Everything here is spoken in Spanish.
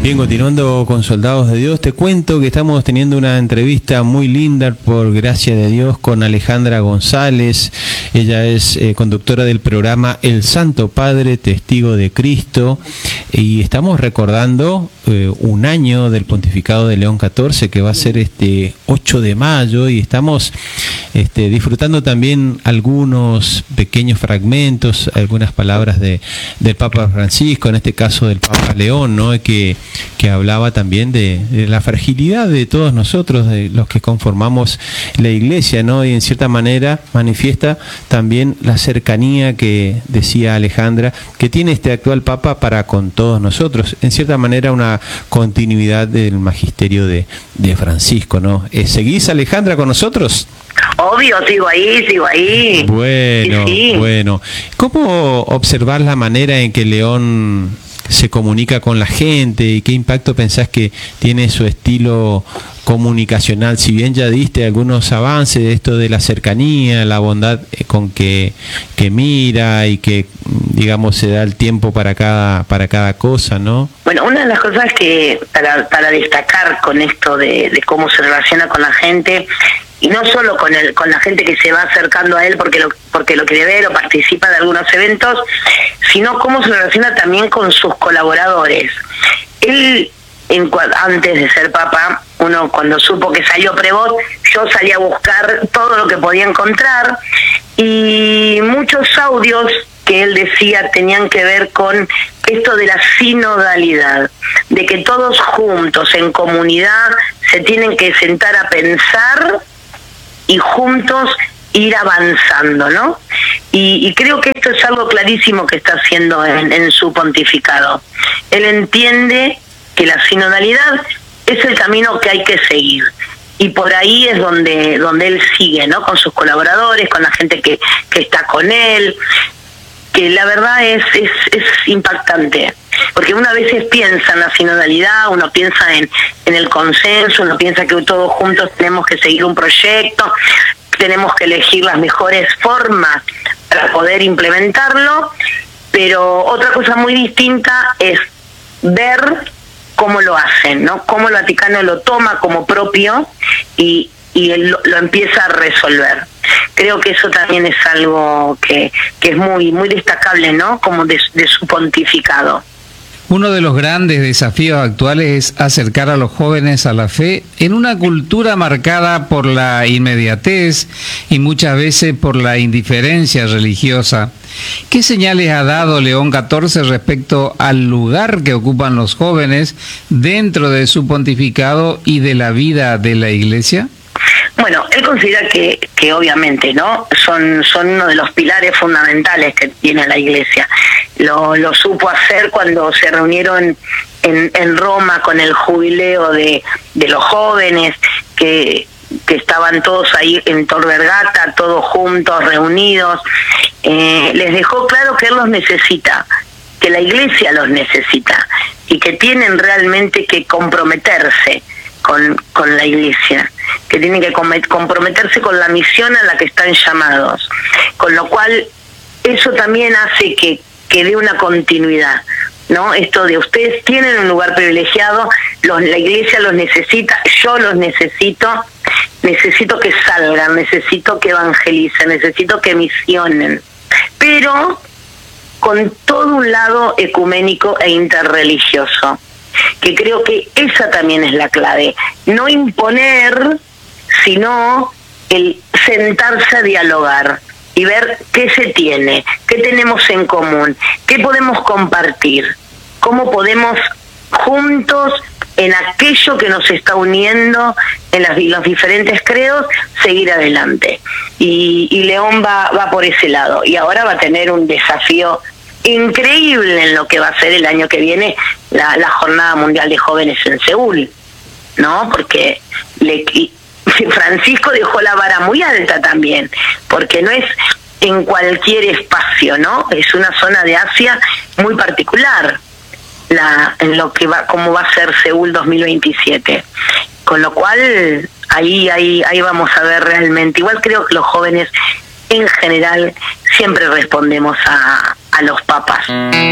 Bien, continuando con Soldados de Dios, te cuento que estamos teniendo una entrevista muy linda, por gracia de Dios, con Alejandra González. Ella es conductora del programa El Santo Padre, Testigo de Cristo, y estamos recordando un año del pontificado de León XIV, que va a ser este 8 de mayo, y estamos disfrutando también algunos pequeños fragmentos, algunas palabras del Papa Francisco, en este caso del Papa León, ¿no? que hablaba también de la fragilidad de todos nosotros, de los que conformamos la Iglesia, ¿no? Y en cierta manera manifiesta también la cercanía que decía Alejandra, que tiene este actual Papa para con todos nosotros, en cierta manera una continuidad del magisterio de Francisco, ¿no? ¿Seguís, Alejandra, con nosotros? Obvio, sigo ahí. Bueno, sí. Bueno. ¿Cómo observás la manera en que León se comunica con la gente y qué impacto pensás que tiene su estilo comunicacional? Si bien ya diste algunos avances de esto de la cercanía, la bondad con que mira y que, digamos, se da el tiempo para cada cosa, ¿no? Bueno, una de las cosas que para destacar con esto de cómo se relaciona con la gente, y no solo con la gente que se va acercando a él porque lo quiere ver o participa de algunos eventos, sino cómo se relaciona también con sus colaboradores. Él, antes de ser papa, uno cuando supo que salió Prevot, yo salí a buscar todo lo que podía encontrar, y muchos audios que él decía tenían que ver con esto de la sinodalidad, de que todos juntos, en comunidad, se tienen que sentar a pensar y juntos ir avanzando, ¿no? Y creo que esto es algo clarísimo que está haciendo en su pontificado. Él entiende que la sinodalidad es el camino que hay que seguir, y por ahí es donde él sigue, ¿no? Con sus colaboradores, con la gente que está con él, que la verdad es impactante, porque uno a veces piensa en la sinodalidad, uno piensa en el consenso, uno piensa que todos juntos tenemos que seguir un proyecto, tenemos que elegir las mejores formas para poder implementarlo, pero otra cosa muy distinta es ver cómo lo hacen, ¿no? Cómo el Vaticano lo toma como propio y él lo empieza a resolver. Creo que eso también es algo que es muy muy destacable, ¿no? Como de su pontificado. Uno de los grandes desafíos actuales es acercar a los jóvenes a la fe en una cultura marcada por la inmediatez y muchas veces por la indiferencia religiosa. ¿Qué señales ha dado León XIV respecto al lugar que ocupan los jóvenes dentro de su pontificado y de la vida de la Iglesia? Bueno, él considera que obviamente, ¿no? Son uno de los pilares fundamentales que tiene la Iglesia. Lo supo hacer cuando se reunieron en Roma con el jubileo de los jóvenes, que estaban todos ahí en Tor Vergata, todos juntos, reunidos. Les dejó claro que él los necesita, que la Iglesia los necesita, y que tienen realmente que comprometerse con la Iglesia, que tienen que comprometerse con la misión a la que están llamados, con lo cual eso también hace que dé una continuidad, ¿no? Esto de ustedes tienen un lugar privilegiado, la Iglesia los necesita, yo los necesito que salgan, necesito que evangelicen, necesito que misionen, pero con todo un lado ecuménico e interreligioso, que creo que esa también es la clave, no imponer, sino el sentarse a dialogar y ver qué se tiene, qué tenemos en común, qué podemos compartir, cómo podemos juntos en aquello que nos está uniendo en los diferentes credos seguir adelante. Y León va por ese lado, y ahora va a tener un desafío increíble en lo que va a ser el año que viene la Jornada Mundial de Jóvenes en Seúl, ¿no? Porque Francisco dejó la vara muy alta también, porque no es en cualquier espacio, ¿no? Es una zona de Asia muy particular, cómo va a ser Seúl 2027. Con lo cual ahí vamos a ver realmente. Igual creo que los jóvenes en general siempre respondemos a los papas.